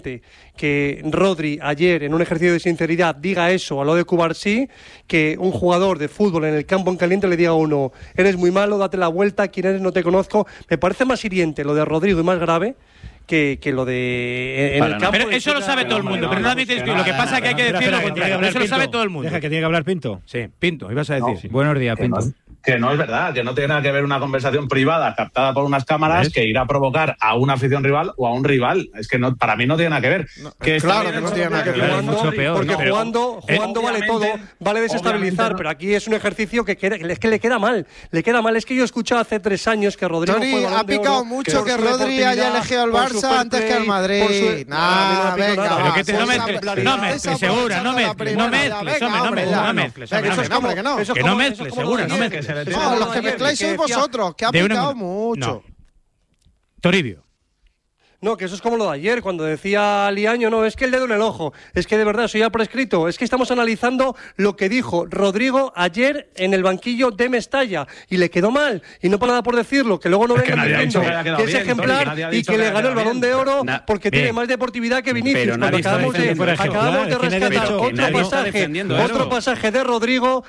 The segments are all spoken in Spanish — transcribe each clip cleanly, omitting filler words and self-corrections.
que Rodri ayer, en un ejercicio de sinceridad, diga eso a lo de Cubarsí, que un jugador de fútbol en el campo en caliente le diga a uno: eres muy malo, date la vuelta, quién eres, no te conozco. Me parece más hiriente lo de Rodrigo y más grave que lo de en el campo. Pero eso lo sabe todo el mundo, pero no admites tú. Lo que pasa es que hay que decir lo contrario. Eso lo sabe todo el mundo. Deja que tiene que hablar Pinto. Sí, Pinto, ibas a decir. No, Buenos días, Pinto. Que no es verdad, que no tiene nada que ver una conversación privada captada por unas cámaras que irá a provocar a una afición rival o a un rival. Es que no, para mí no tiene nada que ver. Claro que no tiene nada que ver. Porque jugando vale todo, vale desestabilizar, pero aquí es un ejercicio que es que le queda mal. Le queda mal. Es que yo he escuchado hace 3 años que Rodrigo ha picado mucho que Rodri haya elegido al Barça antes que al Madrid. Venga, no mezcles, Segura, no mezcles, no mezcles. Que no mezcles, Segura, no mezcles. No, los que mezcláis sois vosotros, que ha picado mucho. Toribio. No, que eso es como lo de ayer, cuando decía Liaño, no, es que el dedo en el ojo, es que de verdad eso ya ha prescrito, es que estamos analizando lo que dijo Rodrigo ayer en el banquillo de Mestalla, y le quedó mal, y no para nada por decirlo, que luego no vengan diciendo que es ejemplar y que le ganó el Balón de Oro porque tiene más deportividad que Vinicius, cuando acabamos de rescatar otro pasaje de Rodrigo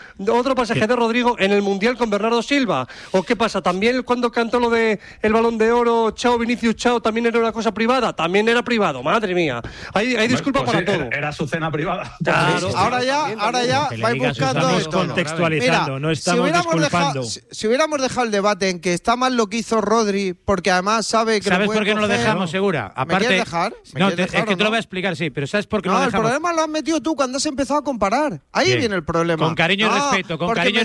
en el Mundial con Bernardo Silva. ¿O qué pasa? También cuando cantó lo de el Balón de Oro, chao Vinicius, chao, también era una cosa privada, también era privado, madre mía. Hay disculpa para todo. Era su cena privada. Claro, ahora ya vais buscando. Estamos contextualizando, no estamos disculpando. Si hubiéramos dejado el debate en que está mal lo que hizo Rodri, porque además sabe que ¿sabes por qué no lo dejamos, Segura? Aparte, ¿me quieres dejar? No, es que te lo voy a explicar, sí, pero ¿sabes por qué no lo dejamos? El problema lo has metido tú cuando has empezado a comparar. Ahí viene el problema. Con cariño y respeto,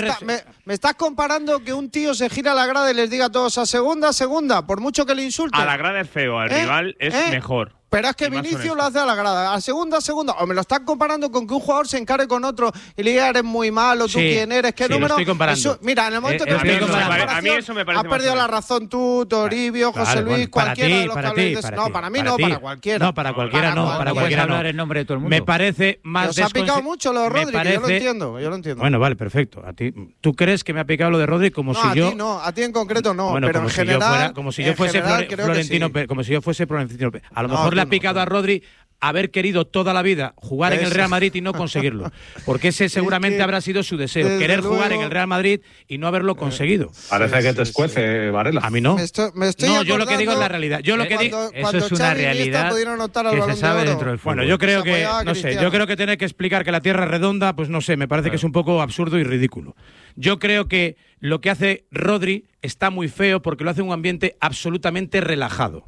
me estás comparando que un tío se gira a la grada y les diga a todos a segunda, por mucho que le insulten. A la grada es feo, al rival es mejor. Pero es que Vinicius lo hace a la grada, a segunda. O me lo están comparando con que un jugador se encare con otro y le diga eres muy malo, tú quién eres, qué número. Lo estoy comparando. Eso, mira, en el momento que a mí eso me parece has perdido la razón tú, Toribio, José Luis, cualquiera de los que habléis de... No, para mí no, para cualquiera. No, para cualquiera no, para cualquiera no. el nombre de todo el mundo. Me parece más os ha picado mucho lo de Rodri, yo lo entiendo. Bueno, vale, perfecto. A ti, ¿tú crees que me ha picado lo de Rodri como si yo? No, a ti en concreto no, bueno, pero en general, como si yo fuese Florentino Pérez, como si yo fuese Florentino Pérez. A lo mejor le ha picado a Rodri haber querido toda la vida jugar en el Real Madrid y no conseguirlo, porque ese seguramente habrá sido su deseo, querer jugar en el Real Madrid y no haberlo conseguido. Parece que te escuece, Varela. A mí no. Me estoy yo lo que digo es la realidad. Yo lo que digo, eso es una realidad que se sabe dentro del fútbol. Bueno, yo creo que yo creo que tener que explicar que la Tierra es redonda, pues no sé, me parece que es un poco absurdo y ridículo. Yo creo que lo que hace Rodri está muy feo porque lo hace en un ambiente absolutamente relajado.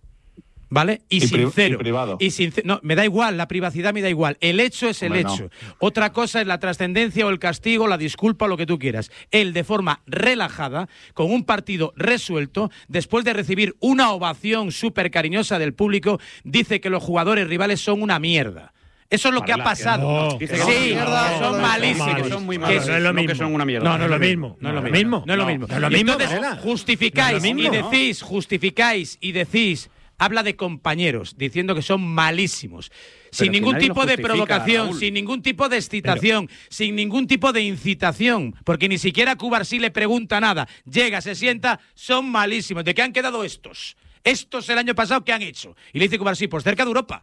¿Vale? Y sincero. Y privado. No, me da igual, la privacidad me da igual. El hecho es el hecho. Otra cosa es la trascendencia o el castigo, la disculpa o lo que tú quieras. Él, de forma relajada, con un partido resuelto, después de recibir una ovación súper cariñosa del público, dice que los jugadores rivales son una mierda. Eso es lo que ha pasado. Son malísimos. Son muy malos. No es lo mismo. Que son una mierda. No es lo mismo. No es lo mismo. No es lo mismo. Entonces, justificáis y decís, habla de compañeros, diciendo que son malísimos. Sin ningún tipo de provocación, sin ningún tipo de excitación, sin ningún tipo de incitación, porque ni siquiera Cubarsí le pregunta nada. Llega, se sienta, son malísimos. ¿De qué han quedado estos? Estos el año pasado, ¿qué han hecho? Y le dice Cubarsí, pues cerca de Europa.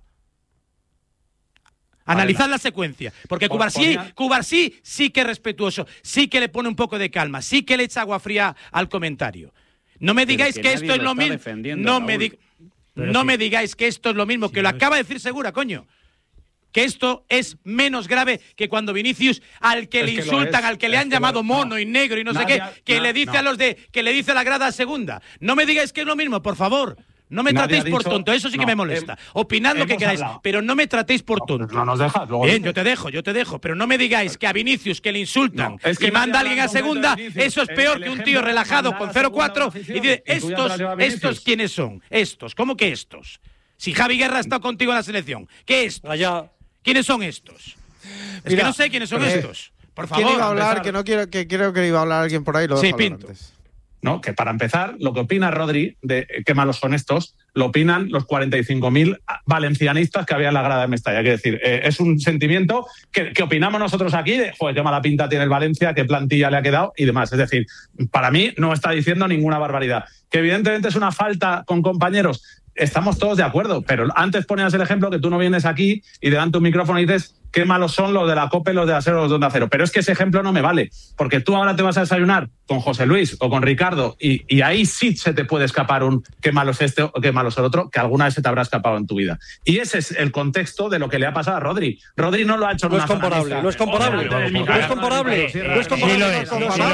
Analizad la secuencia, porque Cubarsí sí que es respetuoso, sí que le pone un poco de calma, sí que le echa agua fría al comentario. No me digáis que esto es lo mismo. No me digáis que esto es lo mismo, que lo acaba de decir Segura, coño. Que esto es menos grave que cuando Vinicius, al que le insultan, al que le han llamado mono y negro y no sé qué, que le dice que le dice a la grada segunda. No me digáis que es lo mismo, por favor. No me tratéis por tonto, eso sí que me molesta. Opinad lo que queráis, pero no me tratéis por tonto. No nos dejas. Bien, yo te dejo, pero no me digáis que a Vinicius, que le insultan, que manda a alguien a segunda, eso es peor que un tío relajado con 0-4 y dice, ¿estos quiénes son? Estos, ¿cómo que estos? Si Javi Guerra ha estado contigo en la selección, ¿qué estos? ¿Quiénes son estos? Es que no sé quiénes son estos. Por favor. ¿Quién iba a hablar? Que creo que iba a hablar alguien por ahí. Sí, Pinto. ¿No? Que para empezar, lo que opina Rodri de qué malos son estos, lo opinan los 45.000 valencianistas que había en la grada de Mestalla. Quiero decir, es un sentimiento que opinamos nosotros aquí de, joder, qué mala pinta tiene el Valencia, qué plantilla le ha quedado y demás. Es decir, para mí no está diciendo ninguna barbaridad. Que evidentemente es una falta con compañeros, estamos todos de acuerdo, pero antes ponías el ejemplo que tú no vienes aquí y delante de un micrófono y dices qué malos son los de la COPE, los de la SER, los de Onda Cero. Pero es que ese ejemplo no me vale, porque tú ahora te vas a desayunar con José Luis o con Ricardo y ahí sí se te puede escapar un qué malo es este o qué malo es el otro, que alguna vez se te habrá escapado en tu vida. Y ese es el contexto de lo que le ha pasado a Rodri. Rodri no lo ha hecho en una zona mixta. No es comparable. No es comparable. No es comparable.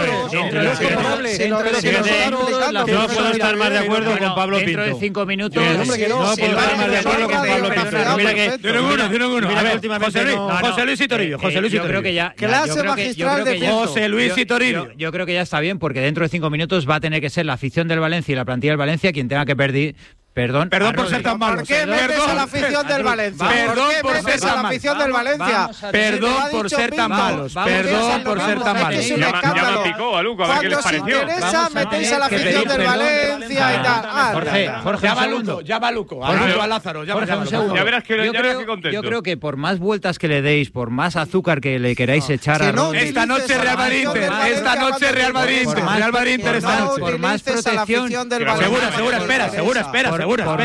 No puedo estar más de acuerdo con Pablo Pinto. Dentro de 5 minutos. No puedo estar más de acuerdo con Pablo Pinto. Mira que... A ver, José Luis y Toribio. Yo creo que ya... Clase magistral de José Luis y Toribio. Yo creo que ya está bien, porque dentro de 5 minutos va a tener que ser la afición del Valencia y la plantilla del Valencia quien tenga que pedir... Perdón por ser tan malo. ¿Por qué metes a la afición del Valencia? Perdón por ser tan malos. Perdón por ser tan malos. Perdón por ser tan malos. Ya me picó a Luco, a ver qué les pareció. Cuando os interesa, metéis a la afición del Valencia y tal. Jorge, llama a Luco. A Lázaro. Ya verás que contento. Yo creo que por más vueltas que le deis, por más azúcar que le queráis echar a Rodri... Esta noche Real Madrid Inter. Esta noche Real Madrid Inter. Real Madrid Inter esta noche. Por más protección... Espera.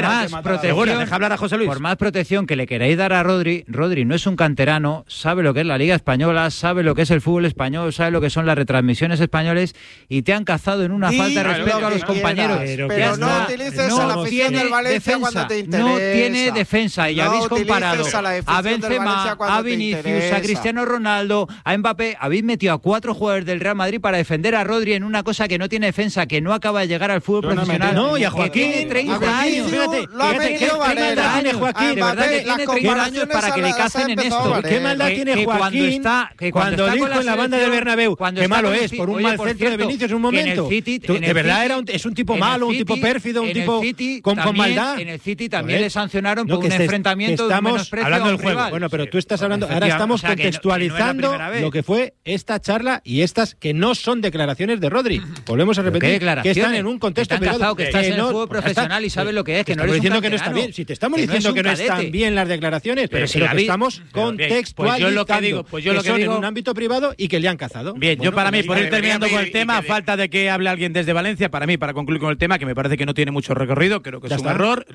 Deja hablar a José Luis. Por más protección que le queráis dar a Rodri no es un canterano, sabe lo que es la Liga Española, sabe lo que es el fútbol español, sabe lo que son las retransmisiones españoles y te han cazado en una falta de respeto a los compañeros. Pero no utilices a la afición del Valencia cuando te interesa. No tiene defensa y habéis comparado a Benzema, a Vinicius, a Cristiano Ronaldo, a Mbappé. Habéis metido a 4 jugadores del Real Madrid para defender a Rodri en una cosa que no tiene defensa, que no acaba de llegar al fútbol profesional. No, y a Joaquín. Que tiene 30 años. Fíjate, lo ha metido Varela. Tiene Joaquín, de verdad que tiene 30 años para que le cacen en esto. ¿Qué maldad tiene Joaquín cuando dijo en la banda del Bernabéu qué malo es por un mal centro de Vinicius en un momento? De verdad es un tipo malo, un tipo pérfido, un tipo con maldad. En el City también le sancionaron por un enfrentamiento de un menosprecio hablando del rival. juego. Bueno, pero tú estás hablando, ahora estamos contextualizando lo que fue esta charla y estas que no son declaraciones de Rodri. Volvemos a repetir que están en un contexto privado, que estás en el fjuego profesional y sabes lo que es, que no eres diciendo que no está bien. Si te estamos diciendo que no están bien las declaraciones, pero que estamos contextualizando que son en un ámbito privado y que le han cazado. Bien, yo para mí, por ir terminando con el tema, falta de que hable alguien desde Valencia, para mí, para concluir con el tema, que me parece que no tiene mucho recorrido, creo que es un error.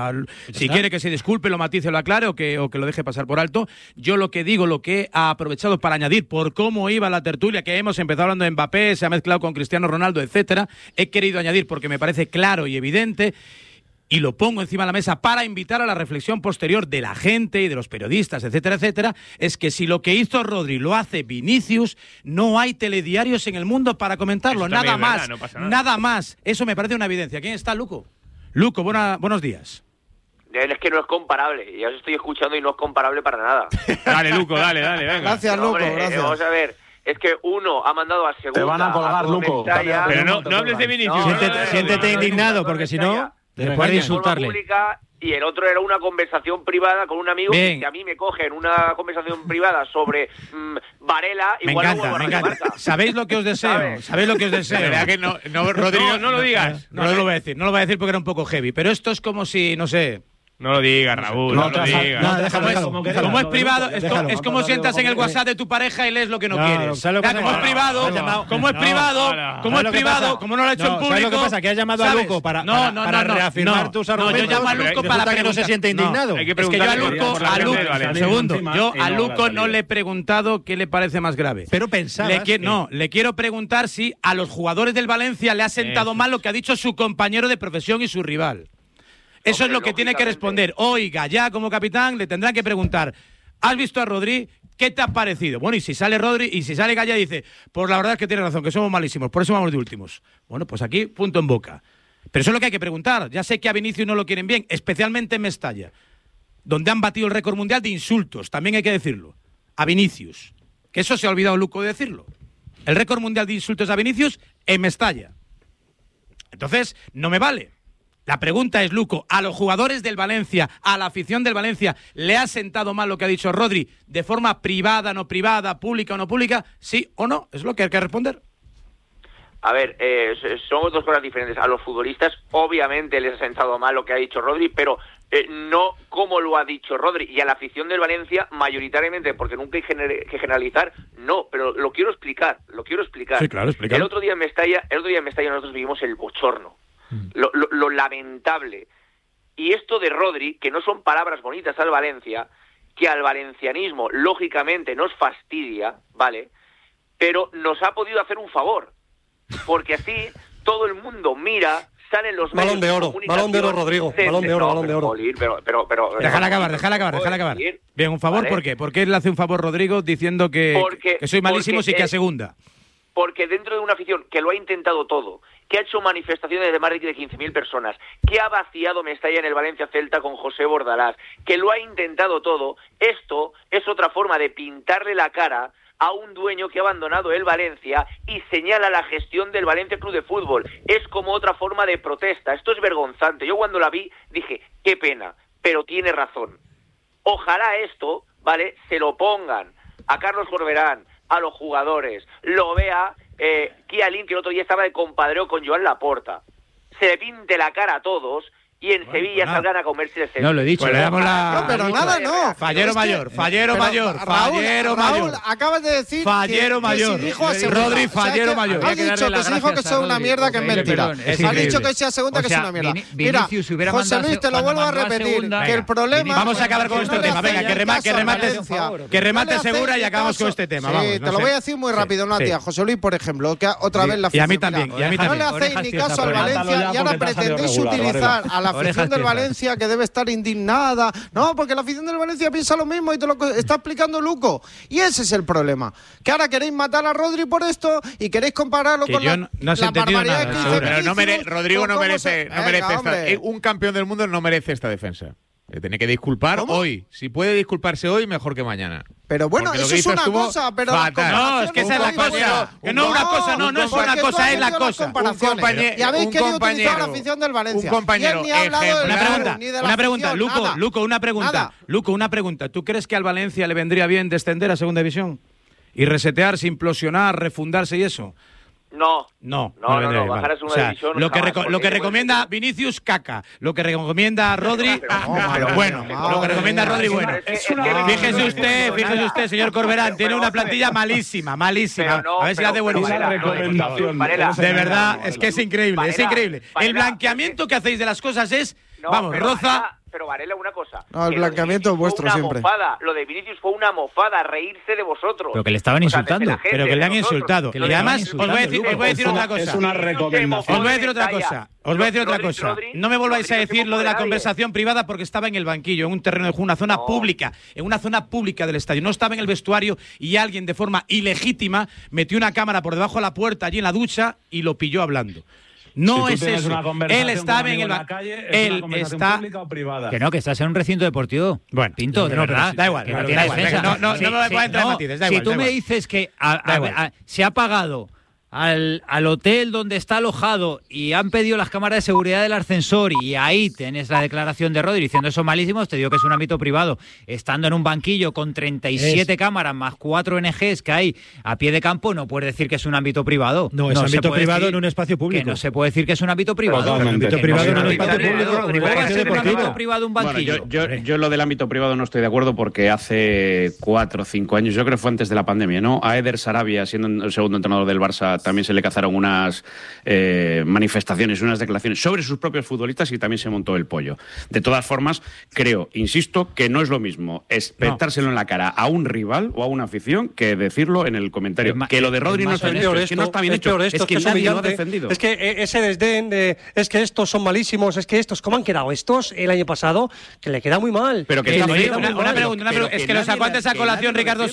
Si quiere que se disculpe, lo matice, lo aclare o que lo deje pasar por alto. Yo lo que digo, lo que he aprovechado para añadir por cómo iba la tertulia, que hemos empezado hablando de Mbappé, se ha mezclado con Cristiano Ronaldo, etcétera, he querido añadir porque me parece claro y evidente. Y lo pongo encima de la mesa para invitar a la reflexión posterior de la gente y de los periodistas, etcétera, etcétera, es que si lo que hizo Rodri lo hace Vinicius, no hay telediarios en el mundo para comentarlo, nada más, verdad, no nada más. Eso me parece una evidencia. ¿Quién está, Luco? Luco, buenos días. Es que no es comparable, ya os estoy escuchando y no es comparable para nada. Dale, Luco, dale, venga. Gracias, Luco, gracias. Vamos a ver. Es que uno ha mandado a segunda. Te van a colgar, Luco. Pero no hables de Vinicius. Siéntete indignado, porque si no... Después de insultarle. Y el otro era una conversación privada con un amigo que a mí me coge en una conversación privada sobre Varela. Me encanta. ¿Sabéis lo que os deseo? ¿Sabéis lo que os deseo? ¿Verdad que no, Rodrigo? No lo digas. No lo voy a decir. No lo voy a decir porque era un poco heavy. Pero esto es como si, no sé... No lo digas, Raúl, no lo digas. Como es privado, es como si entras en el WhatsApp de tu pareja y lees lo que no quieres. Como es privado, como no lo ha hecho en público. ¿Sabes lo que pasa? Que has llamado a Luco para reafirmar tus argumentos. No, yo llamo a Luco para que no se siente indignado. Es que yo a Luco no le he preguntado qué le parece más grave. Pero pensaba. Le quiero preguntar si a los jugadores del Valencia le ha sentado mal lo que ha dicho su compañero de profesión y su rival. Eso es lo que tiene que responder. Oiga, ya como capitán le tendrán que preguntar, ¿has visto a Rodri? ¿Qué te ha parecido? Bueno, y si sale Rodri, y si sale Gallá dice, pues la verdad es que tiene razón, que somos malísimos, por eso vamos de últimos. Bueno, pues aquí, punto en boca. Pero eso es lo que hay que preguntar. Ya sé que a Vinicius no lo quieren bien, especialmente en Mestalla, donde han batido el récord mundial de insultos, también hay que decirlo, a Vinicius. Que eso se ha olvidado Luco de decirlo. El récord mundial de insultos a Vinicius en Mestalla. Entonces, no me vale. La pregunta es, Luco, ¿a los jugadores del Valencia, a la afición del Valencia, le ha sentado mal lo que ha dicho Rodri de forma privada, no privada, pública o no pública? ¿Sí o no? Es lo que hay que responder. A ver, somos dos cosas diferentes. A los futbolistas, obviamente, les ha sentado mal lo que ha dicho Rodri, pero no como lo ha dicho Rodri. Y a la afición del Valencia, mayoritariamente, porque nunca hay que generalizar, no, pero lo quiero explicar. Sí, claro, explicar. El otro día en Mestalla nosotros vivimos el bochorno. Lo lamentable Y esto de Rodri, que no son palabras bonitas al Valencia, que al valencianismo, lógicamente, nos fastidia, ¿vale? Pero nos ha podido hacer un favor, porque así todo el mundo mira, salen los medios de comunicación. Balón de oro, Rodrigo. Balón de oro. Pero déjala acabar. Bien, un favor, ¿vale? ¿Por qué? ¿Por qué le hace un favor Rodrigo diciendo que soy malísimo y que a segunda? Porque dentro de una afición que lo ha intentado todo, que ha hecho manifestaciones de más de 15.000 personas, que ha vaciado Mestalla en el Valencia Celta con José Bordalás, que lo ha intentado todo, esto es otra forma de pintarle la cara a un dueño que ha abandonado el Valencia y señala la gestión del Valencia Club de Fútbol. Es como otra forma de protesta. Esto es vergonzante. Yo cuando la vi dije, qué pena, pero tiene razón. Ojalá esto, ¿vale?, se lo pongan a Carlos Corberán, a los jugadores, lo vea Kialin, que el otro día estaba de compadreo con Joan Laporta, se le pinte la cara a todos y en Sevilla salgan a comerse el centro. No, lo he dicho. Pues le damos la... No, pero nada, no. Fallero mayor. Raúl, acabas de decir fallero mayor. Rodri, fallero mayor. Has dicho que si dijo que sea una mierda, que es mentira. Has dicho que sea segunda, que es una mierda. Mira, José Luis, te lo vuelvo a repetir, que el problema... Vamos a acabar con este tema. Venga, que remate Segura y acabamos con este tema. Sí, te lo voy a decir muy rápido, una tía. José Luis, por ejemplo, que otra vez la afición... Y a mí también. No le hacéis ni caso al Valencia y ahora pretendéis utilizar a la afición del Valencia, que debe estar indignada. No, porque la afición del Valencia piensa lo mismo y te lo está explicando Luco. Y ese es el problema. Que ahora queréis matar a Rodri por esto y queréis compararlo con la barbaridad que hizo. Pero Rodrigo no merece esta. Un campeón del mundo no merece esta defensa. Le tiene que disculpar hoy. Si puede disculparse hoy, mejor que mañana. Pero bueno, eso es una cosa, pero... No, es que esa es la cosa. Que no una cosa, no es una cosa, es la cosa. Y habéis querido utilizar la afición del Valencia. Un compañero. Una pregunta, Luco, una pregunta. ¿Tú crees que al Valencia le vendría bien descender a segunda división? Y resetearse, implosionar, refundarse y eso. No, bajar a segunda división. Lo que recomienda Vinicius, caca. Lo que recomienda Rodri, bueno. Lo que recomienda Rodri, bueno. Fíjese usted, señor Corberán, tiene una plantilla malísima. A ver si la hace buenísima. De verdad, es que es increíble. El blanqueamiento que hacéis de las cosas es, roza... Pero Varela, una cosa. No, el blanqueamiento es vuestro siempre. Lo de Vinicius fue una mofada, reírse de vosotros. Pero que le estaban insultando. Pero que le han insultado. Y además, os voy a decir otra cosa. Es una recomendación. Os voy a decir otra cosa. No me volváis a decir lo de la conversación privada porque estaba en el banquillo, en un terreno de juego, una zona pública del estadio. No estaba en el vestuario y alguien de forma ilegítima metió una cámara por debajo de la puerta allí en la ducha y lo pilló hablando. No es eso. Él estaba en la calle. Él está pública o privada. Que no, que estás en un recinto deportivo. Bueno, Pinto, de verdad. Da igual. No me voy a entrar en matices. Si tú me dices que se ha pagado al hotel donde está alojado y han pedido las cámaras de seguridad del ascensor y ahí tenés la declaración de Rodri diciendo eso malísimos, te digo que es un ámbito privado. Estando en un banquillo con 37 cámaras más 4 ONGs que hay a pie de campo, no puedes decir que es un ámbito privado. No, es ámbito privado en un espacio público. Que no se puede decir que es un ámbito privado. Ámbito privado en un espacio público. Un ámbito privado, un banquillo. Yo lo del ámbito privado no estoy de acuerdo porque hace 4 o 5 años, yo creo que fue antes de la pandemia, ¿no? A Eder Sarabia, siendo el segundo entrenador del Barça, también se le cazaron unas manifestaciones, unas declaraciones sobre sus propios futbolistas y también se montó el pollo. De todas formas, insisto, que no es lo mismo espetárselo en la cara a un rival o a una afición que decirlo en el comentario. Que lo de Rodri no está bien hecho, es que no está bien hecho, es que nadie lo ha defendido. Es que ese desdén de es que estos son malísimos, es que estos, ¿cómo han quedado estos el año pasado? Que le queda muy mal. Pero que una pregunta, es que los sacó antes a colación Ricardo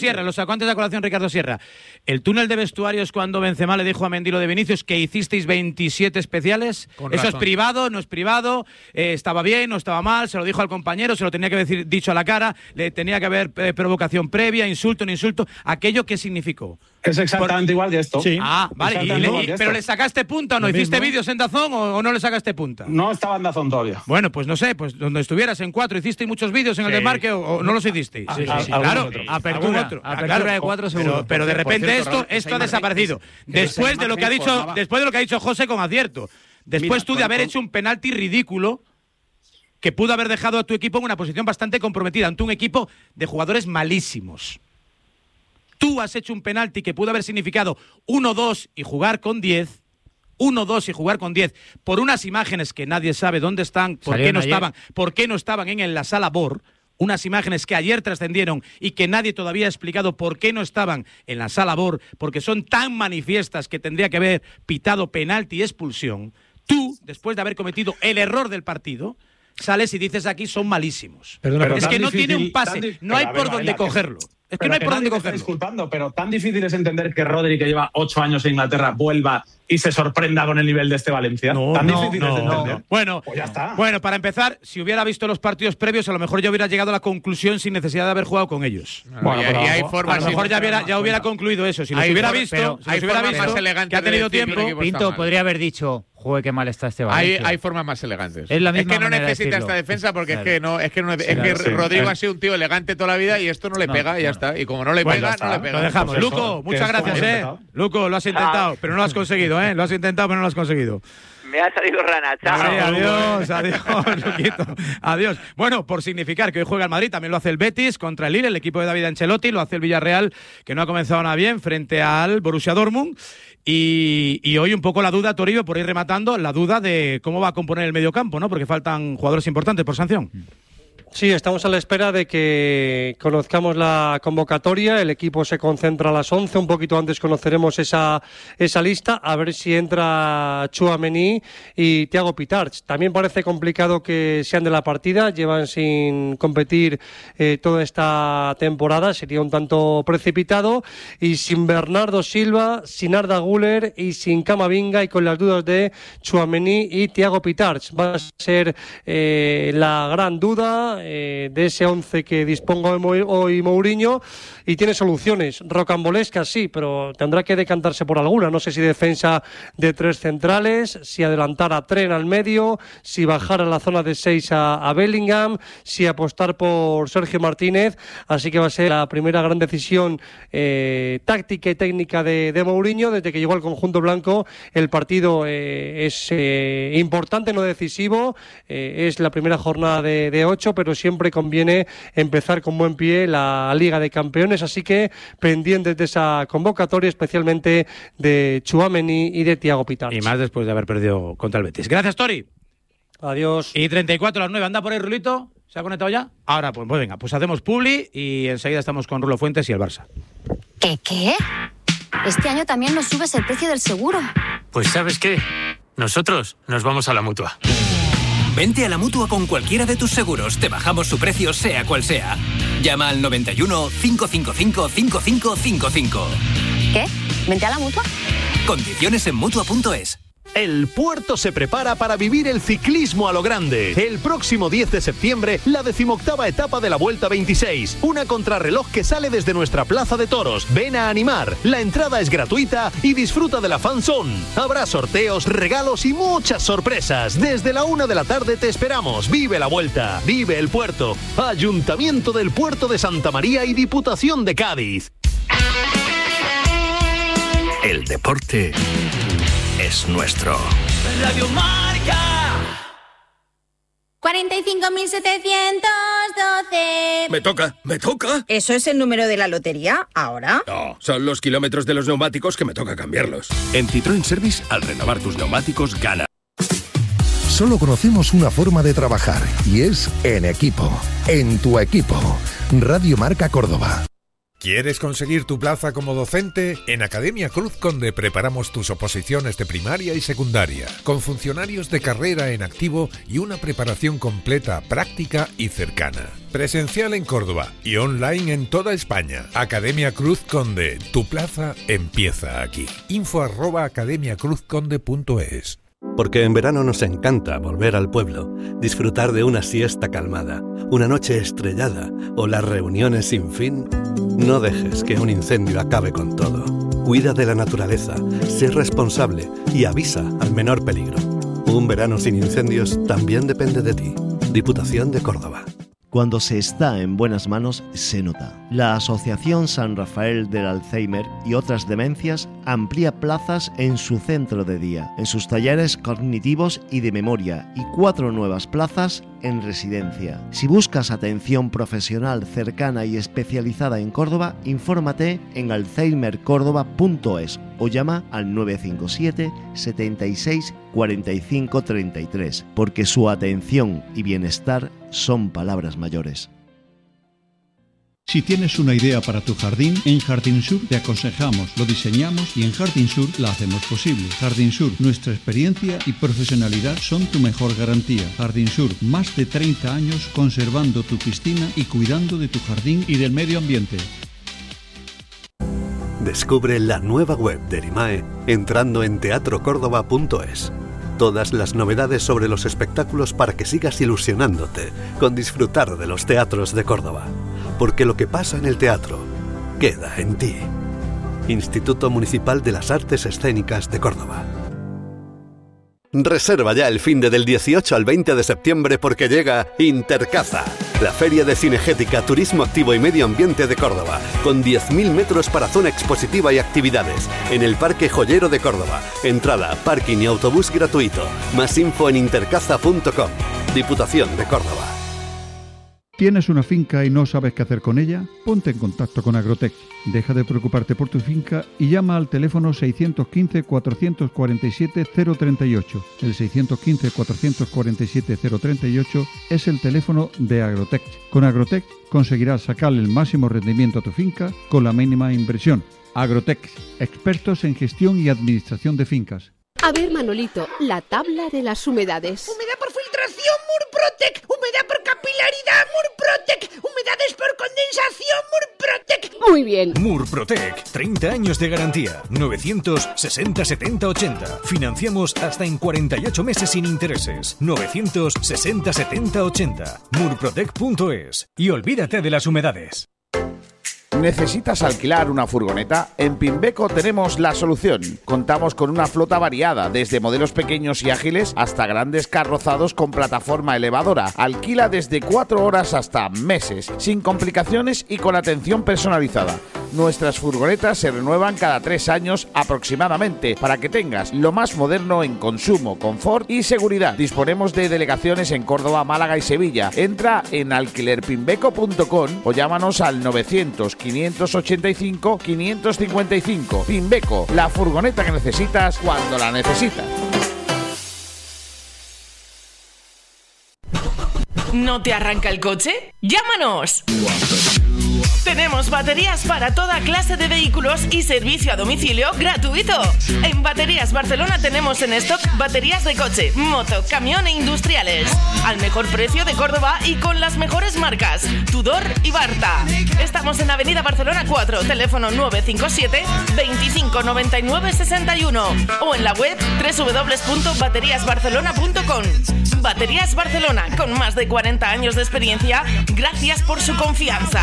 Sierra. El túnel de vestuarios cuando Benzema le dijo a Mendy lo de Vinicius, que hicisteis 27 especiales. Eso es privado, no es privado, estaba bien, no estaba mal, se lo dijo al compañero, se lo tenía que haber dicho a la cara, le tenía que haber provocación previa, insulto, no insulto. ¿Aquello qué significó? Es exactamente igual que esto. Sí. Vale. ¿Pero le sacaste punta o no? ¿Hiciste vídeos en DAZN o no le sacaste punta? No estaba en DAZN todavía. Bueno, pues no sé, pues donde estuvieras en 4, ¿hicisteis muchos vídeos en el desmarque o no los hicisteis? Sí. Claro, apertura de 4 segundos. Pero de repente esto ha desaparecido. Después de lo que ha dicho José con acierto. Después tú de haber hecho un penalti ridículo que pudo haber dejado a tu equipo en una posición bastante comprometida ante un equipo de jugadores malísimos. Tú has hecho un penalti que pudo haber significado 1-2 y jugar con 10, 1-2 y jugar con 10 por unas imágenes que nadie sabe dónde están, por qué no estaban en la sala BOR, unas imágenes que ayer trascendieron y que nadie todavía ha explicado por qué no estaban en la sala BOR, porque son tan manifiestas que tendría que haber pitado penalti y expulsión. Tú, después de haber cometido el error del partido, sales y dices aquí son malísimos. Pero es que no tiene un pase, no hay por dónde cogerlo. Es que no hay por dónde cogerlo. Disculpando, pero tan difícil es entender que Rodri, que lleva 8 años en Inglaterra, vuelva y se sorprenda con el nivel de este Valencia. Tan difícil es entender. Bueno, pues ya está. Bueno, para empezar, si hubiera visto los partidos previos, a lo mejor yo hubiera llegado a la conclusión sin necesidad de haber jugado con ellos. Bueno, y hay formas. A lo mejor ya hubiera concluido eso. Si los hubiera visto, más elegantes que ha tenido tiempo. Pinto podría haber dicho: joder, qué mal está este Valencia. Hay formas más elegantes. Es la misma que no necesita esta defensa porque es que Rodrigo ha sido un tío elegante toda la vida y esto no le pega y ya está. Y como no le pega, no le pega. Lo dejamos. Pues Luco, muchas gracias, Luco, lo has intentado, pero no lo has conseguido, Lo has intentado, pero no lo has conseguido. Me ha salido rana, chao. Sí, adiós, Luquito. Adiós. Bueno, por significar que hoy juega el Madrid, también lo hace el Betis contra el Lille, el equipo de David Ancelotti, lo hace el Villarreal, que no ha comenzado nada bien, frente al Borussia Dortmund. Y hoy un poco la duda, Toribio, por ir rematando, la duda de cómo va a componer el mediocampo, ¿no? Porque faltan jugadores importantes por sanción. Sí, estamos a la espera de que conozcamos la convocatoria. El equipo se concentra a las 11, un poquito antes conoceremos esa lista, a ver si entra Tchouaméni y Thiago Pitarch. También parece complicado que sean de la partida, llevan sin competir toda esta temporada, sería un tanto precipitado, y sin Bernardo Silva, sin Arda Güler y sin Camavinga, y con las dudas de Tchouaméni y Thiago Pitarch. Va a ser la gran duda de ese 11 que disponga hoy Mourinho, y tiene soluciones rocambolescas, sí, pero tendrá que decantarse por alguna. No sé si defensa de 3 centrales, si adelantar a Tren al medio, si bajar a la zona de 6 a Bellingham, si apostar por Sergio Martínez. Así que va a ser la primera gran decisión táctica y técnica de Mourinho desde que llegó al conjunto blanco. El partido es importante, no decisivo, es la primera jornada de 8, pero siempre conviene empezar con buen pie la Liga de Campeones, así que pendientes de esa convocatoria, especialmente de Tchouaméni y de Thiago Pitarch. Y más después de haber perdido contra el Betis. Gracias, Tori. Adiós. Y 34 a las 9, anda por ahí, Rulito. ¿Se ha conectado ya? Ahora, pues venga, pues hacemos publi y enseguida estamos con Rulo Fuentes y el Barça. ¿Qué? Este año también nos subes el precio del seguro. Pues ¿sabes qué? Nosotros nos vamos a la Mutua. Vente a la Mutua con cualquiera de tus seguros. Te bajamos su precio, sea cual sea. Llama al 91 555 5555. ¿Qué? ¿Vente a la Mutua? Condiciones en Mutua.es. El puerto se prepara para vivir el ciclismo a lo grande. El próximo 10 de septiembre, la 18ª etapa de la Vuelta 26. Una contrarreloj que sale desde nuestra plaza de toros. Ven a animar. La entrada es gratuita y disfruta de la fan zone. Habrá sorteos, regalos y muchas sorpresas. Desde la 1 de la tarde te esperamos. Vive la Vuelta. Vive el puerto. Ayuntamiento del Puerto de Santa María y Diputación de Cádiz. El deporte es nuestro. Radio Marca. 45.712. Me toca. ¿Eso es el número de la lotería ahora? No, son los kilómetros de los neumáticos que me toca cambiarlos. En Citroën Service, al renovar tus neumáticos, gana. Solo conocemos una forma de trabajar y es en equipo. En tu equipo. Radio Marca Córdoba. ¿Quieres conseguir tu plaza como docente? En Academia Cruz Conde preparamos tus oposiciones de primaria y secundaria, con funcionarios de carrera en activo y una preparación completa, práctica y cercana. Presencial en Córdoba y online en toda España. Academia Cruz Conde, tu plaza empieza aquí. info@academiacruzconde.es. Porque en verano nos encanta volver al pueblo, disfrutar de una siesta calmada, una noche estrellada o las reuniones sin fin. No dejes que un incendio acabe con todo. Cuida de la naturaleza, sé responsable y avisa al menor peligro. Un verano sin incendios también depende de ti. Diputación de Córdoba. Cuando se está en buenas manos, se nota. La Asociación San Rafael del Alzheimer y otras demencias amplía plazas en su centro de día, en sus talleres cognitivos y de memoria, y 4 nuevas plazas en residencia. Si buscas atención profesional cercana y especializada en Córdoba, infórmate en alzheimercordoba.es o llama al 957 76 45 33, porque su atención y bienestar son palabras mayores. Si tienes una idea para tu jardín, en Jardín Sur te aconsejamos, lo diseñamos y en Jardín Sur la hacemos posible. Jardín Sur, nuestra experiencia y profesionalidad son tu mejor garantía. Jardín Sur, más de 30 años conservando tu piscina y cuidando de tu jardín y del medio ambiente. Descubre la nueva web de Erimae entrando en teatrocórdoba.es. Todas las novedades sobre los espectáculos para que sigas ilusionándote con disfrutar de los teatros de Córdoba. Porque lo que pasa en el teatro queda en ti. Instituto Municipal de las Artes Escénicas de Córdoba. Reserva ya el finde del 18 al 20 de septiembre porque llega Intercaza, la feria de cinegética, turismo activo y medio ambiente de Córdoba, con 10.000 metros para zona expositiva y actividades, en el Parque Joyero de Córdoba. Entrada, parking y autobús gratuito. Más info en intercaza.com. Diputación de Córdoba. ¿Tienes una finca y no sabes qué hacer con ella? Ponte en contacto con Agrotech. Deja de preocuparte por tu finca y llama al teléfono 615-447-038. El 615-447-038 es el teléfono de Agrotech. Con Agrotech conseguirás sacarle el máximo rendimiento a tu finca con la mínima inversión. Agrotech, expertos en gestión y administración de fincas. A ver, Manolito, la tabla de las humedades. Humedad por filtración, Murprotec. Humedad por capilaridad, Murprotec. Humedades por condensación, Murprotec. Muy bien. Murprotec, 30 años de garantía. 960 70 80. Financiamos hasta en 48 meses sin intereses. 960 70 80. Murprotec.es. Y olvídate de las humedades. ¿Necesitas alquilar una furgoneta? En Pimbeco tenemos la solución. Contamos con una flota variada, desde modelos pequeños y ágiles hasta grandes carrozados con plataforma elevadora. Alquila desde 4 horas hasta meses, sin complicaciones y con atención personalizada. Nuestras furgonetas se renuevan cada 3 años aproximadamente, para que tengas lo más moderno en consumo, confort y seguridad. Disponemos de delegaciones en Córdoba, Málaga y Sevilla. Entra en alquilerpimbeco.com o llámanos al 900-585-555. Pimbeco, la furgoneta que necesitas cuando la necesitas. ¿No te arranca el coche? ¡Llámanos! Tenemos baterías para toda clase de vehículos y servicio a domicilio gratuito. En Baterías Barcelona tenemos en stock baterías de coche, moto, camión e industriales. Al mejor precio de Córdoba y con las mejores marcas, Tudor y Barta. Estamos en Avenida Barcelona 4, teléfono 957 25 99 61 o en la web www.bateriasbarcelona.com. Baterías Barcelona, con más de 40 años de experiencia, gracias por su confianza.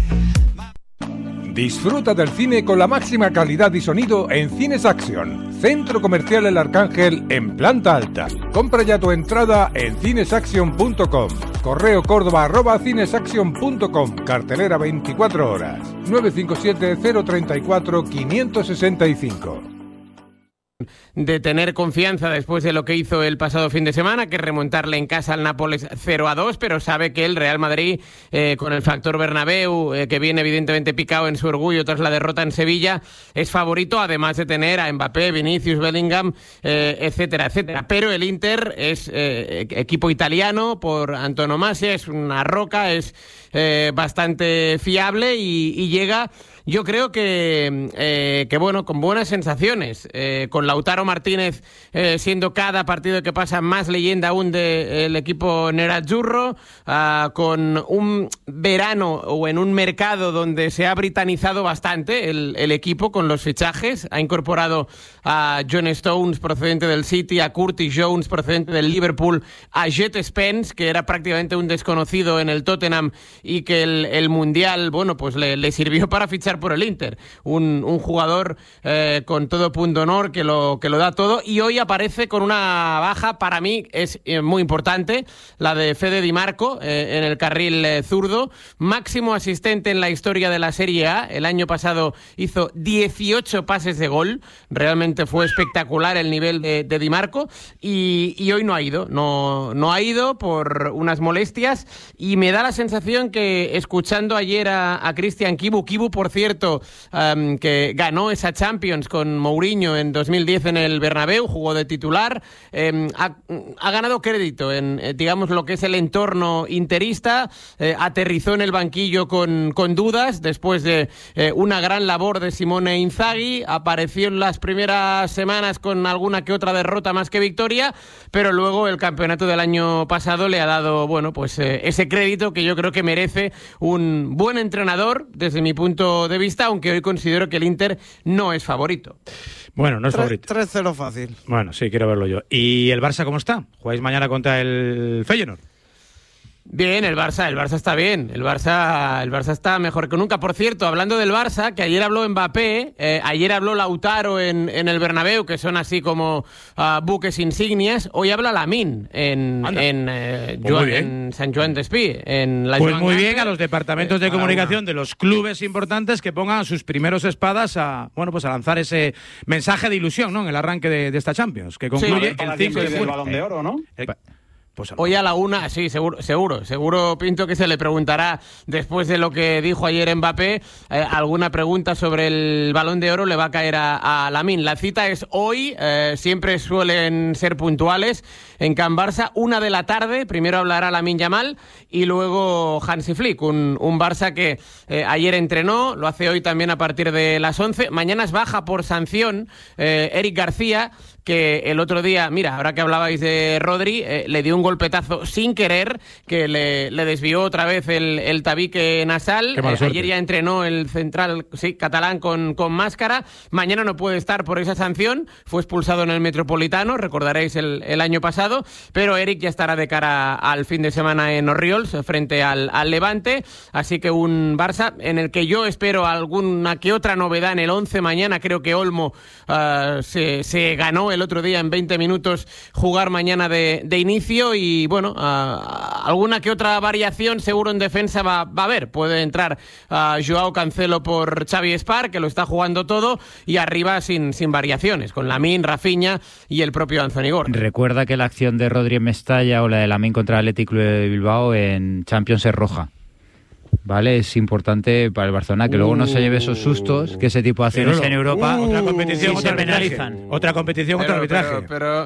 Disfruta del cine con la máxima calidad y sonido en Cines Action, Centro Comercial El Arcángel en planta alta. Compra ya tu entrada en cinesaction.com. Correo córdoba@cinesaction.com. Cartelera 24 horas. 957-034-565. De tener confianza después de lo que hizo el pasado fin de semana, que es remontarle en casa al Nápoles 0-2, pero sabe que el Real Madrid, con el factor Bernabéu, que viene evidentemente picado en su orgullo tras la derrota en Sevilla, es favorito, además de tener a Mbappé, Vinicius, Bellingham, etcétera, etcétera. Pero el Inter es equipo italiano por antonomasia, es una roca, es bastante fiable y llega... Yo creo que bueno, con buenas sensaciones, con Lautaro Martínez siendo cada partido que pasa más leyenda aún del equipo nerazzurro, con un verano o en un mercado donde se ha britanizado bastante el equipo con los fichajes. Ha incorporado a John Stones procedente del City, a Curtis Jones procedente del Liverpool, a Jet Spence, que era prácticamente un desconocido en el Tottenham y que el Mundial, bueno, pues le sirvió para fichar apostar por el Inter. Un jugador con todo punto honor que lo da todo, y hoy aparece con una baja, para mí es muy importante, la de Fede Di Marco en el carril zurdo, máximo asistente en la historia de la Serie A. El año pasado hizo 18 pases de gol, realmente fue espectacular el nivel de Di Marco, y hoy no ha ido, no ha ido por unas molestias, y me da la sensación que, escuchando ayer a Cristian Kibu, por cierto, que ganó esa Champions con Mourinho en 2010 en el Bernabéu, jugó de titular, ha ganado crédito en, digamos, lo que es el entorno interista, aterrizó en el banquillo con dudas, después de una gran labor de Simone Inzaghi, apareció en las primeras semanas con alguna que otra derrota más que victoria, pero luego el campeonato del año pasado le ha dado, bueno, pues ese crédito que yo creo que merece un buen entrenador desde mi punto de vista, aunque hoy considero que el Inter no es favorito. Bueno, no es favorito. 3-0 fácil. Bueno, sí, quiero verlo yo. ¿Y el Barça cómo está? ¿Jugáis mañana contra el Feyenoord? Bien, el Barça está bien. El Barça está mejor que nunca. Por cierto, hablando del Barça, que ayer habló Mbappé, ayer habló Lautaro en el Bernabéu, que son así como buques insignias. Hoy habla Lamine en San Joan d'Espí. Pues muy bien a los departamentos de comunicación de los clubes importantes que pongan sus primeros espadas a lanzar ese mensaje de ilusión, ¿no? En el arranque de esta Champions, que concluye el 5 de el Balón de Oro, ¿no? Pues hoy a la 1, sí, seguro, Pinto, que se le preguntará, después de lo que dijo ayer Mbappé, alguna pregunta sobre el Balón de Oro le va a caer a Lamine. La cita es hoy, siempre suelen ser puntuales, en Can Barça, 1 de la tarde, primero hablará Lamine Yamal y luego Hansi Flick, un Barça que ayer entrenó, lo hace hoy también a partir de las 11, mañana es baja por sanción Eric García, que el otro día, mira, ahora que hablabais de Rodri, le dio un golpetazo sin querer, que le desvió otra vez el tabique nasal. Ayer ya entrenó el central catalán con máscara. Mañana no puede estar por esa sanción. Fue expulsado en el Metropolitano, recordaréis el año pasado. Pero Eric ya estará de cara al fin de semana en Orriols, frente al Levante. Así que un Barça en el que yo espero alguna que otra novedad en el 11 mañana. Creo que Olmo se ganó el otro día en 20 minutos jugar mañana de inicio, y bueno, alguna que otra variación seguro en defensa va a haber. Puede entrar Joao Cancelo por Xavi Espar, que lo está jugando todo, y arriba sin variaciones, con Lamine, Rafinha y el propio Anthony Gordon. Recuerda que la acción de Rodri en Mestalla o la de Lamine contra el Athletic Club de Bilbao en Champions es roja. ¿Vale? Es importante para el Barcelona que luego no se lleve esos sustos, que ese tipo de acciones en Europa otra competición, se penalizan. Otra competición, otro arbitraje.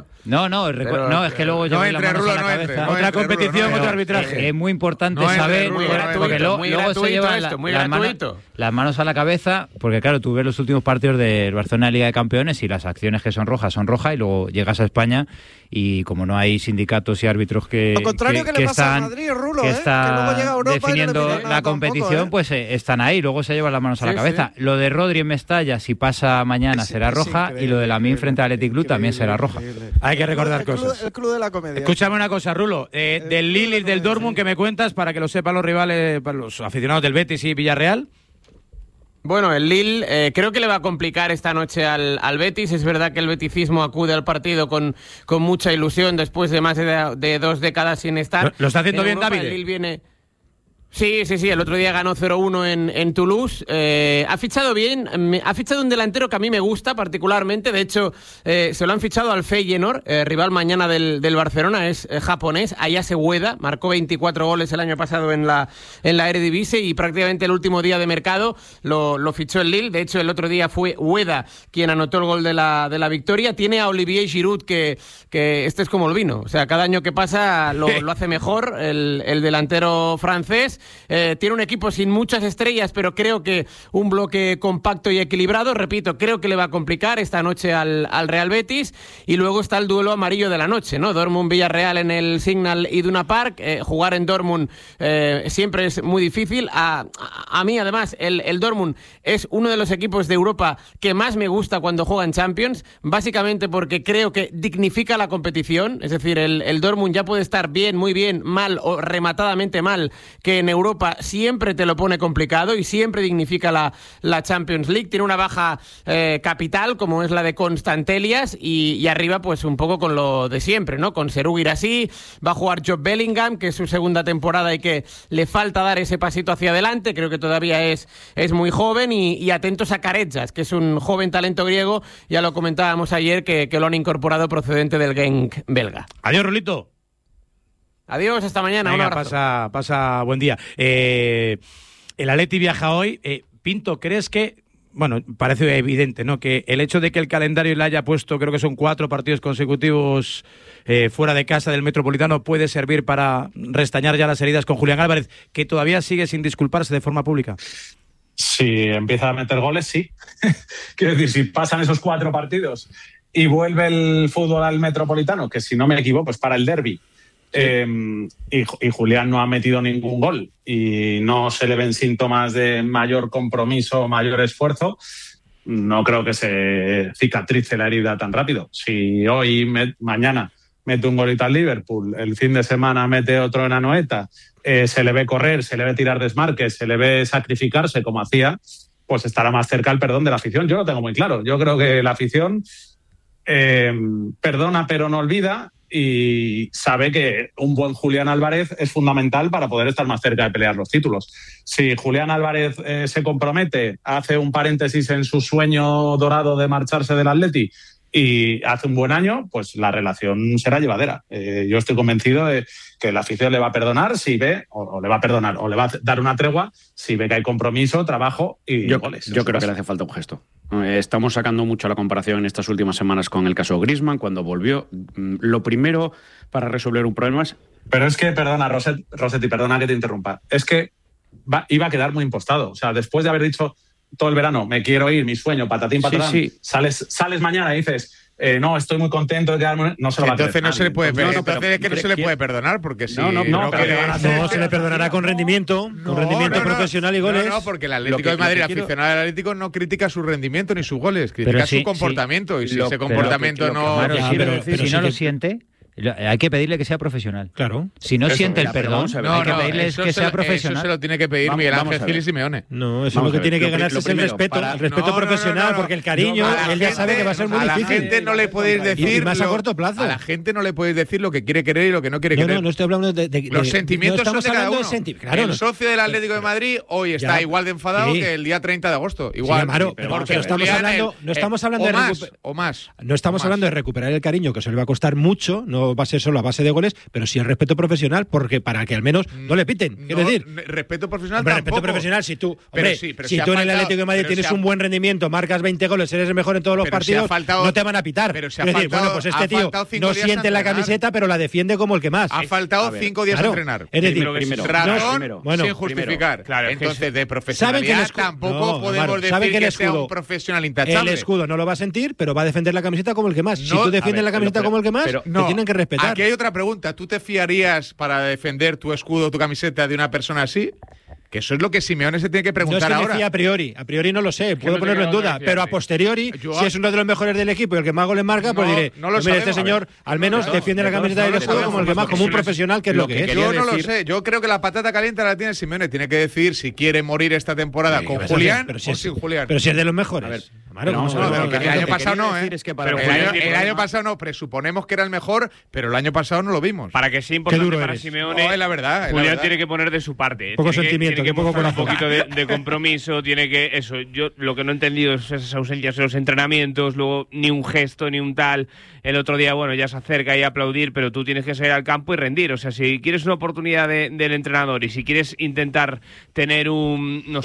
No, es que luego lleváis las manos a la cabeza. Otra competición, otro arbitraje. Es muy importante saber, porque luego se llevan las manos a la cabeza, porque claro, tú ves los últimos partidos del Barcelona Liga de Campeones y las acciones que son rojas, y luego llegas a España y como no hay sindicatos y árbitros que lo contrario que le pasa a Madrid, Rulo, que luego llega a Europa definiendo y no la competición, pues están ahí, luego se llevan las manos a la cabeza. Lo de Rodri en Mestalla, si pasa mañana, será roja, y lo de Lamine frente al Athletic Club también será roja. Hay que recordar cosas. El club de la comedia. Escúchame una cosa, Rulo, del Lille y del Dortmund, que me cuentas para que lo sepan los rivales, para los aficionados del Betis y Villarreal. Bueno, el Lille creo que le va a complicar esta noche al Betis. Es verdad que el beticismo acude al partido con mucha ilusión después de más de 2 décadas sin estar. ¿Lo está haciendo bien, David? El Lille viene... Sí, el otro día ganó 0-1 en Toulouse, ha fichado bien, ha fichado un delantero que a mí me gusta particularmente, de hecho se lo han fichado al Feyenoord, rival mañana del Barcelona, es japonés, Ayase Ueda, marcó 24 goles el año pasado en la Eredivisie y prácticamente el último día de mercado lo fichó el Lille, de hecho el otro día fue Ueda quien anotó el gol de la victoria, tiene a Olivier Giroud que este es como el vino, o sea, cada año que pasa lo hace mejor el delantero francés. Tiene un equipo sin muchas estrellas, pero creo que un bloque compacto y equilibrado. Repito, creo que le va a complicar esta noche al Real Betis. Y luego está el duelo amarillo de la noche, ¿no? Dortmund-Villarreal en el Signal Iduna Park. Jugar en Dortmund siempre es muy difícil. A mí, además, el Dortmund es uno de los equipos de Europa que más me gusta cuando juega en Champions, básicamente porque creo que dignifica la competición. Es decir, el Dortmund ya puede estar bien, muy bien, mal o rematadamente mal, que en Europa siempre te lo pone complicado y siempre dignifica la Champions League. Tiene una baja capital, como es la de Constantelias, y arriba pues un poco con lo de siempre, ¿no? Con Serhou Guirassy, va a jugar Job Bellingham, que es su segunda temporada y que le falta dar ese pasito hacia adelante, creo que todavía es muy joven, y atentos a Karetjas, que es un joven talento griego, ya lo comentábamos ayer, que lo han incorporado procedente del Genk belga. Adiós, Rulito. Adiós, hasta mañana. Venga, un abrazo. pasa buen día. El Atleti viaja hoy. Pinto, ¿crees que, bueno, parece evidente, ¿no?, que el hecho de que el calendario le haya puesto, creo que son 4 partidos consecutivos fuera de casa del Metropolitano, puede servir para restañar ya las heridas con Julián Álvarez, que todavía sigue sin disculparse de forma pública? Si empieza a meter goles, sí. Quiero decir, si pasan esos 4 partidos y vuelve el fútbol al Metropolitano, que si no me equivoco es para el derbi, y Julián no ha metido ningún gol y no se le ven síntomas de mayor compromiso, mayor esfuerzo, no creo que se cicatrice la herida tan rápido. Si hoy, mañana, mete un golito al Liverpool, el fin de semana mete otro en Anoeta, se le ve correr, se le ve tirar desmarques, se le ve sacrificarse como hacía, pues estará más cerca el perdón de la afición. Yo lo tengo muy claro. Yo creo que la afición perdona pero no olvida, y sabe que un buen Julián Álvarez es fundamental para poder estar más cerca de pelear los títulos. Si Julián Álvarez se compromete, hace un paréntesis en su sueño dorado de marcharse del Atleti y hace un buen año, pues la relación será llevadera. Yo estoy convencido de que la afición le va a perdonar si ve, o le va a perdonar, o le va a dar una tregua si ve que hay compromiso, trabajo y goles. Yo creo que le hace falta un gesto. Estamos sacando mucho la comparación en estas últimas semanas con el caso Griezmann, cuando volvió. Lo primero para resolver un problema es... Pero es que, perdona, Rossetti, perdona que te interrumpa, es que iba a quedar muy impostado. O sea, después de haber dicho todo el verano, me quiero ir, mi sueño, patatín, patatán, sí. Sales mañana y dices... no, estoy muy contento de quedarme. No se lo va a creer. Entonces no se le puede perdonar. Entonces que no se le puede perdonar, porque si no se le perdonará con rendimiento, profesional y goles. No, porque el Atlético de Madrid, el aficionado del Atlético, no critica su rendimiento ni sus goles, critica su comportamiento. Y si ese comportamiento no. Pero si no lo siente. Hay que pedirle que sea profesional. Claro. Si no siente el perdón, hay que pedirle que sea profesional. Eso se lo tiene que pedir Miguel Ángel Gil y Simeone. No, eso lo que tiene que ganarse es el respeto. El respeto profesional, porque el cariño, él ya sabe que va a ser muy difícil. A la gente no le podéis decir... Y más a corto plazo. A la gente no le podéis decir lo que quiere querer y lo que no quiere querer. No estoy hablando de los sentimientos son de cada uno. Claro, el socio del Atlético de Madrid hoy está igual de enfadado que el día 30 de agosto. Igual. Porque no estamos hablando de recuperar el cariño, que eso le va a costar mucho, no va a ser solo a base de goles, pero sí el respeto profesional, porque para que al menos no le piten. Quiero decir, respeto profesional. Hombre, respeto profesional, si tú tú en el Atlético de Madrid tienes un buen rendimiento, marcas 20 goles, eres el mejor en todos los partidos, no te van a pitar. Pero es decir, bueno, pues este tío no siente la camiseta, pero la defiende como el que más. Ha faltado 5 días a entrenar. Es decir, razón sin justificar. Entonces, de profesionalidad tampoco podemos decir que sea un profesional intachable. El escudo no lo va a sentir, pero va a defender la camiseta como el que más. Si tú defiendes la camiseta como el que más, te tienen que respetar. Aquí hay otra pregunta. ¿Tú te fiarías para defender tu escudo, tu camiseta de una persona así? Que eso es lo que Simeone se tiene que preguntar ahora. No es que a priori no lo sé, puedo ponerlo en duda, pero a posteriori, si es uno de los mejores del equipo y el que más goles marca, pues diré, este señor al menos defiende la camiseta del escudo como el que más, como un profesional, que es lo que es. Yo no lo sé, yo creo que la patata caliente la tiene Simeone, tiene que decidir si quiere morir esta temporada con Julián o sin Julián. Pero si es de los mejores. El año pasado no, el año pasado no, presuponemos que era el mejor, pero el año pasado no lo vimos. Para que sea importante para Simeone, la verdad, Julián tiene que poner de su parte. Poco sentimiento. Que poco un poquito de compromiso, tiene que eso. Yo lo que no he entendido es esas ausencias en los entrenamientos, luego ni un gesto ni un tal. El otro día, bueno, ya se acerca y aplaudir, pero tú tienes que salir al campo y rendir. O sea, si quieres una oportunidad del entrenador y si quieres intentar tener una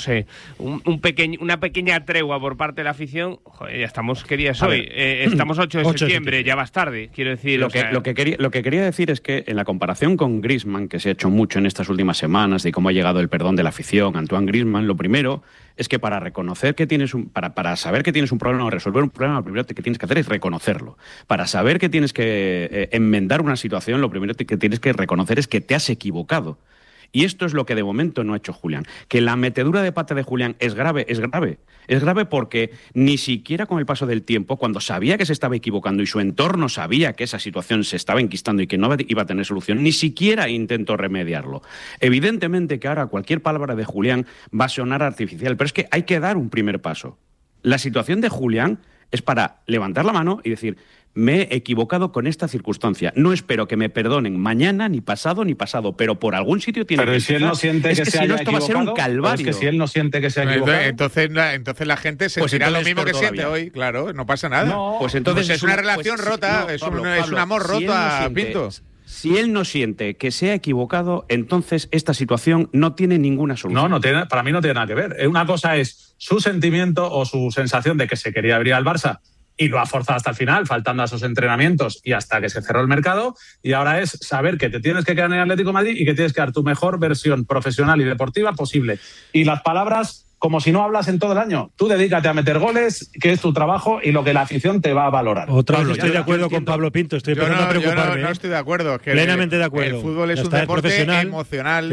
pequeña tregua por parte de la afición, joder, ya estamos, ¿qué día es hoy? Estamos 8 de septiembre, ya vas tarde, quiero decir. Lo que quería decir es que en la comparación con Griezmann, que se ha hecho mucho en estas últimas semanas, de cómo ha llegado el perdón de la afición, Antoine Griezmann, lo primero es que para reconocer que tienes para saber que tienes un problema o resolver un problema, lo primero que tienes que hacer es reconocerlo. Para saber que tienes que enmendar una situación, lo primero que tienes que reconocer es que te has equivocado. Y esto es lo que de momento no ha hecho Julián. Que la metedura de pata de Julián es grave, es grave. Es grave porque ni siquiera con el paso del tiempo, cuando sabía que se estaba equivocando y su entorno sabía que esa situación se estaba enquistando y que no iba a tener solución, ni siquiera intentó remediarlo. Evidentemente que ahora cualquier palabra de Julián va a sonar artificial, pero es que hay que dar un primer paso. La situación de Julián es para levantar la mano y decir: me he equivocado con esta circunstancia. No espero que me perdonen mañana, ni pasado, pero por algún sitio tiene que empezar. Pero si él no siente que se haya equivocado, esto va a ser un calvario. Es que si él no siente que se ha equivocado... Entonces la gente sentirá lo mismo que siente hoy. Claro, no pasa nada. No, pues entonces es una relación rota, es un amor roto a Pinto. Si él no siente que se ha equivocado, entonces esta situación no tiene ninguna solución. Para mí no tiene nada que ver. Una cosa es su sentimiento o su sensación de que se quería abrir al Barça y lo ha forzado hasta el final, faltando a esos entrenamientos y hasta que se cerró el mercado. Y ahora es saber que te tienes que quedar en el Atlético de Madrid y que tienes que dar tu mejor versión profesional y deportiva posible. Y las palabras, como si no hablas en todo el año. Tú dedícate a meter goles, que es tu trabajo y lo que la afición te va a valorar. Estoy de acuerdo con Pablo Pinto. Estoy empezando a preocuparme. Yo no estoy de acuerdo. Plenamente de acuerdo. El fútbol es un deporte emocional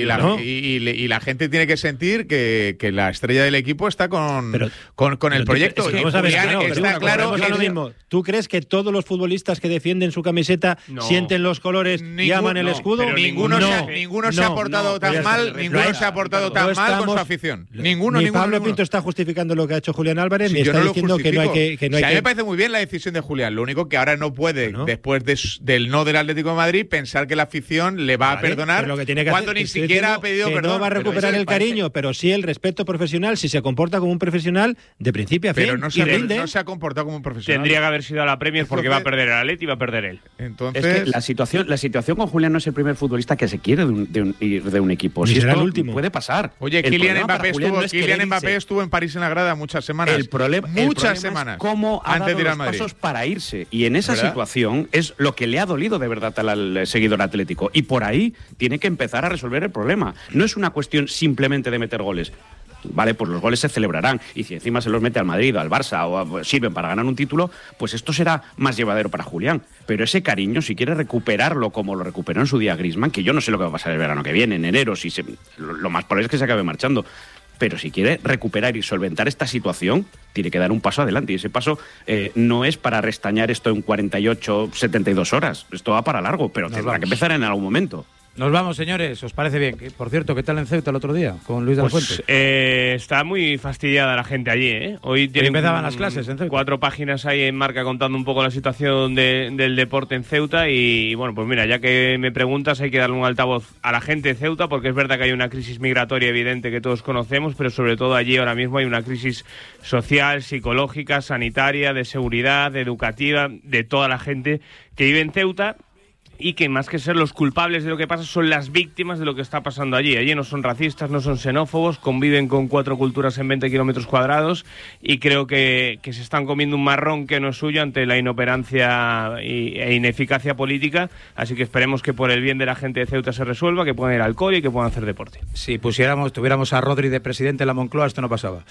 y la gente tiene que sentir que la estrella del equipo está con el proyecto. Está claro que es lo mismo. ¿Tú crees que todos los futbolistas que defienden su camiseta sienten los colores y aman el escudo? Ninguno se ha portado tan mal. Ninguno se ha portado tan mal con su afición. Ni Pablo Pinto está justificando lo que ha hecho Julián Álvarez, ni está diciendo que no hay que... A mí me parece muy bien la decisión de Julián. Lo único que ahora no puede, después del no del Atlético de Madrid, pensar que la afición le va a perdonar cuando ni siquiera ha pedido perdón. No va a recuperar el cariño, pero sí el respeto profesional, si se comporta como un profesional de principio a fin. Pero no se ha comportado como un profesional. Tendría que haber sido a la Premier porque va a perder el Atleti y va a perder él. Entonces, es que la situación con Julián no es el primer futbolista que se quiere de un equipo. Si será el último. Puede pasar. Oye, Kylian Mbappé estuvo en París en la grada muchas semanas. El problema es cómo ha dado los pasos para irse. Y en esa situación es lo que le ha dolido de verdad al seguidor atlético. Y por ahí tiene que empezar a resolver el problema. No es una cuestión simplemente de meter goles. Vale, pues los goles se celebrarán. Y si encima se los mete al Madrid o al Barça o sirven para ganar un título, pues esto será más llevadero para Julián. Pero ese cariño, si quiere recuperarlo como lo recuperó en su día Griezmann, que yo no sé lo que va a pasar el verano que viene, en enero, lo más probable es que se acabe marchando. Pero si quiere recuperar y solventar esta situación, tiene que dar un paso adelante. Y ese paso no es para restañar esto en 48, 72 horas. Esto va para largo, pero tendrá que empezar en algún momento. Nos vamos, señores. ¿Os parece bien? Por cierto, ¿qué tal en Ceuta el otro día con Luis de la Fuente? Está muy fastidiada la gente allí, ¿eh? Hoy empezaban las clases en Ceuta. 4 páginas ahí en Marca contando un poco la situación del deporte en Ceuta y bueno, pues mira, ya que me preguntas, hay que darle un altavoz a la gente de Ceuta porque es verdad que hay una crisis migratoria evidente que todos conocemos, pero sobre todo allí ahora mismo hay una crisis social, psicológica, sanitaria, de seguridad, educativa, de toda la gente que vive en Ceuta. Y que más que ser los culpables de lo que pasa son las víctimas de lo que está pasando allí. Allí no son racistas, no son xenófobos, conviven con 4 culturas en 20 kilómetros cuadrados y creo que se están comiendo un marrón que no es suyo ante la inoperancia e ineficacia política. Así que esperemos que por el bien de la gente de Ceuta se resuelva, que puedan ir al alcohol y que puedan hacer deporte. Si tuviéramos a Rodri de presidente en la Moncloa, esto no pasaba.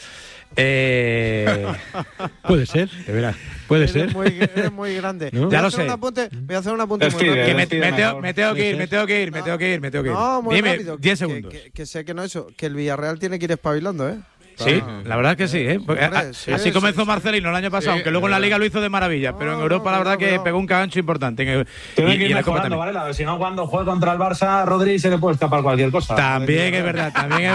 Puede ser, de verdad. Puede ser. Eres muy grande. ¿No? Ya lo sé. Voy a hacer un apunte muy rápido. Me tengo que ir. No, muy Dime, rápido. 10 segundos. Que sé que no eso, que el Villarreal tiene que ir espabilando, ¿eh? Sí, la verdad que sí, ¿eh? Así comenzó Marcelino el año pasado, aunque luego en la Liga lo hizo de maravilla, pero en Europa la verdad que pegó un cagancho importante. Tiene que ir mejorando, ¿vale? A ver, si no, cuando juegue contra el Barça, Rodri se le puede escapar cualquier cosa. También es verdad.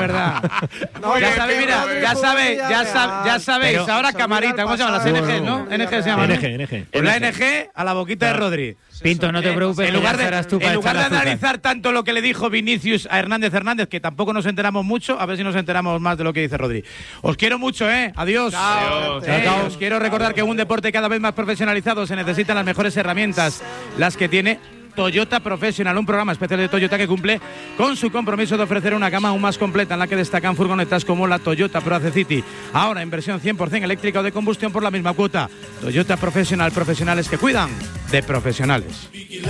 Ya sabéis, ahora camarita, ¿cómo se llaman? Las NG, ¿no? NG se llama. NG. Pues la NG a la boquita de Rodri. Pinto, no te preocupes. En lugar de analizar tanto lo que le dijo Vinicius a Hernández, que tampoco nos enteramos mucho, a ver si nos enteramos más de lo que dice Rodri. Os quiero mucho, ¿eh? Adiós. Chao. Os quiero recordar que en un deporte cada vez más profesionalizado se necesitan las mejores herramientas, las que tiene Toyota Professional, un programa especial de Toyota que cumple con su compromiso de ofrecer una gama aún más completa en la que destacan furgonetas como la Toyota Pro-Ace City, ahora en versión 100% eléctrica o de combustión por la misma cuota. Toyota Professional, profesionales que cuidan de profesionales.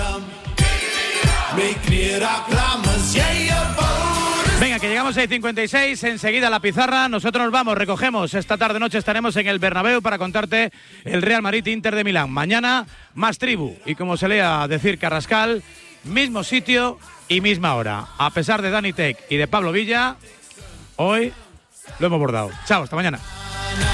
Venga, que llegamos a 6:56, enseguida la pizarra, nosotros nos vamos, recogemos, esta tarde-noche estaremos en el Bernabéu para contarte el Real Madrid-Inter de Milán. Mañana, más tribu, y como se lea decir Carrascal, mismo sitio, y misma hora. A pesar de Dani Tech y de Pablo Villa, hoy lo hemos bordado. Chao, hasta mañana.